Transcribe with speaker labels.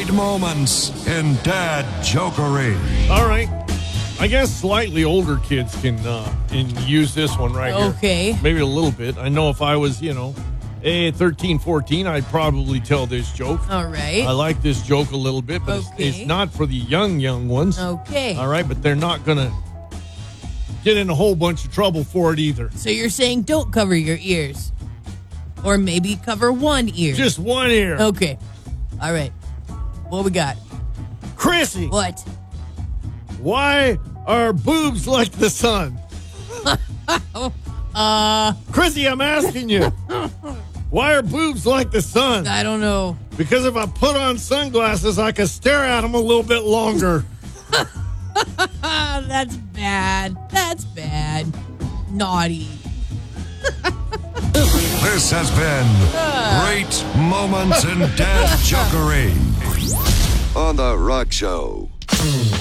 Speaker 1: Great moments in Dad Jokery.
Speaker 2: All right. I guess slightly older kids can use this one right here.
Speaker 3: Okay.
Speaker 2: Maybe a little bit. I know if I was, 13, 14, I'd probably tell this joke.
Speaker 3: All right.
Speaker 2: I like this joke a little bit, but it's not for the young ones.
Speaker 3: Okay.
Speaker 2: All right, but they're not going to get in a whole bunch of trouble for it either.
Speaker 3: So you're saying don't cover your ears. Or maybe cover one ear.
Speaker 2: Just one ear.
Speaker 3: Okay. All right. What we got?
Speaker 2: Chrissy.
Speaker 3: What?
Speaker 2: Why are boobs like the sun? Chrissy, I'm asking you. Why are boobs like the sun?
Speaker 3: I don't know.
Speaker 2: Because if I put on sunglasses, I can stare at them a little bit longer.
Speaker 3: That's bad. That's bad. Naughty.
Speaker 1: This has been Great Moments in Dad Jokery on The Rock Show.